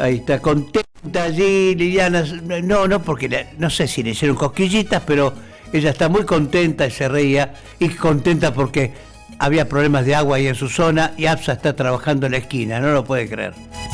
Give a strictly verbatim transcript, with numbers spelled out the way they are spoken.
Ahí está, contenta allí, Liliana. No, no, porque la, no sé si le hicieron cosquillitas, pero ella está muy contenta y se reía. Y contenta porque había problemas de agua ahí en su zona y APSA está trabajando en la esquina, no lo puede creer.